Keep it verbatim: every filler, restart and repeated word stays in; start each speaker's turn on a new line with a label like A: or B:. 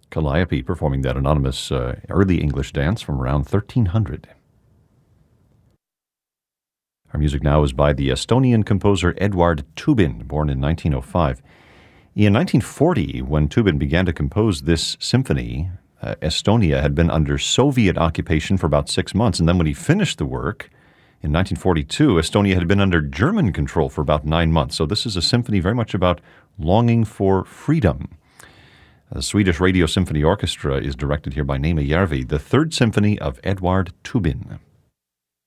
A: Calliope performing that anonymous uh, early English dance from around thirteen hundred. Our music now is by the Estonian composer Eduard Toobin, born in nineteen oh five. In nineteen forty, when Toobin began to compose this symphony, uh, Estonia had been under Soviet occupation for about six months, and then when he finished the work in nineteen forty-two, Estonia had been under German control for about nine months. So this is a symphony very much about longing for freedom. The Swedish Radio Symphony Orchestra is directed here by Neeme Järvi, the Third Symphony of Eduard Toobin.